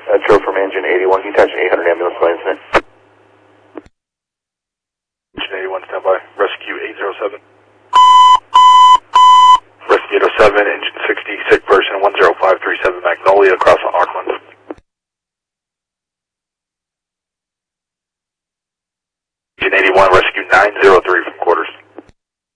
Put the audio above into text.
Metro from engine 81, can you attach an 800 ambulance by incident? Engine 81, stand by. Rescue 807. Rescue 807, engine 60, sick person 10537 Magnolia, across on Auckland. Engine 81, rescue 903 from